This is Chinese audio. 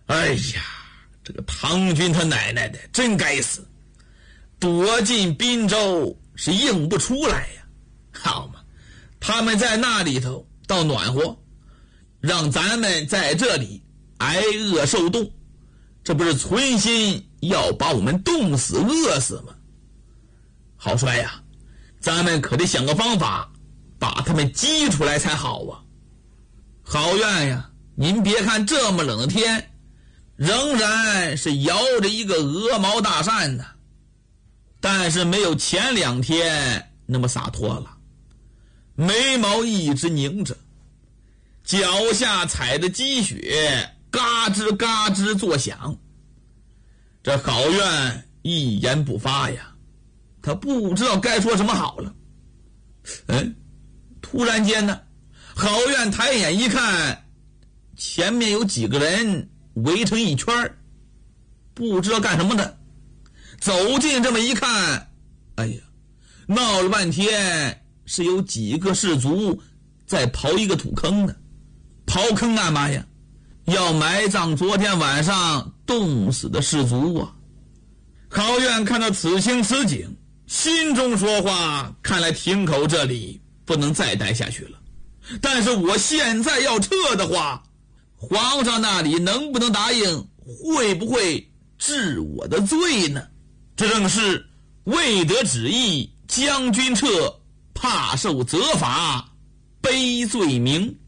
哎呀，这个唐军他奶奶的真该死，躲进滨州是应不出来呀。好嘛，他们在那里头倒暖和，让咱们在这里挨饿受冻，这不是存心要把我们冻死饿死吗？郝帅呀，咱们可得想个方法把他们激出来才好啊。郝院呀，您别看这么冷的天，仍然是摇着一个鹅毛大扇呢，但是没有前2天那么洒脱了，眉毛一直拧着，脚下踩的积雪嘎吱嘎吱作响。这郝院一言不发呀，他不知道该说什么好了。突然间呢，郝院抬眼一看，前面有几个人围成一圈，不知道干什么的。走近这么一看，哎呀，闹了半天是有几个士卒在刨一个土坑呢。刨坑干嘛呀？要埋葬昨天晚上冻死的士卒啊。郝院看到此情此景，心中说话，看来亭口这里不能再待下去了。但是我现在要撤的话，皇上那里能不能答应，会不会治我的罪呢？这正是未得旨意，将军撤，怕受责罚，背罪名。